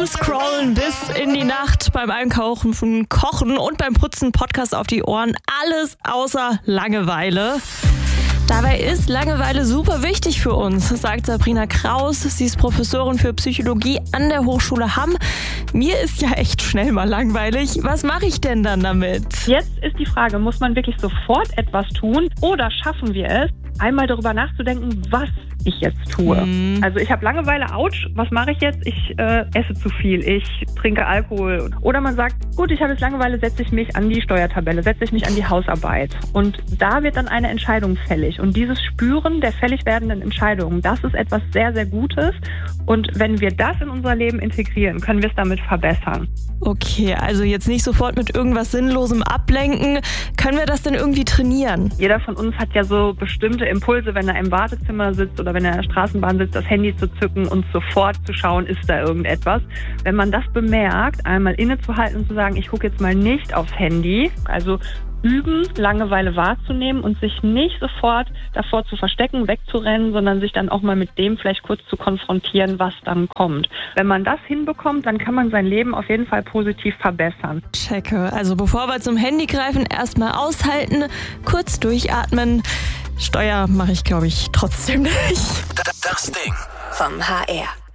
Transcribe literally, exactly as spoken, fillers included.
Scrollen bis in die Nacht, beim Einkaufen, Kochen und beim Putzen Podcast auf die Ohren. Alles außer Langeweile. Dabei ist Langeweile super wichtig für uns, sagt Sabrina Kraus. Sie ist Professorin für Psychologie an der Hochschule Hamm. Mir ist ja echt schnell mal langweilig. Was mache ich denn dann damit? Jetzt ist die Frage, muss man wirklich sofort etwas tun oder schaffen wir es, einmal darüber nachzudenken, was ich jetzt tue. Mhm. Also ich habe Langeweile, ouch, was mache ich jetzt? Ich äh, esse zu viel, ich trinke Alkohol. Oder man sagt, gut, ich habe jetzt Langeweile, setze ich mich an die Steuertabelle, setze ich mich an die Hausarbeit. Und da wird dann eine Entscheidung fällig. Und dieses Spüren der fällig werdenden Entscheidungen, das ist etwas sehr, sehr Gutes. Und wenn wir das in unser Leben integrieren, können wir es damit verbessern. Okay, also jetzt nicht sofort mit irgendwas Sinnlosem ablenken. Können wir das denn irgendwie trainieren? Jeder von uns hat ja so bestimmte Impulse, wenn er im Wartezimmer sitzt oder wenn er in der Straßenbahn sitzt, das Handy zu zücken und sofort zu schauen, ist da irgendetwas. Wenn man das bemerkt, einmal innezuhalten und zu sagen, ich gucke jetzt mal nicht aufs Handy, also üben, Langeweile wahrzunehmen und sich nicht sofort davor zu verstecken, wegzurennen, sondern sich dann auch mal mit dem vielleicht kurz zu konfrontieren, was dann kommt. Wenn man das hinbekommt, dann kann man sein Leben auf jeden Fall positiv verbessern. Checke. Also bevor wir zum Handy greifen, erstmal aushalten, kurz durchatmen. Steuer mache ich, glaube ich, trotzdem nicht. Das Ding vom H R.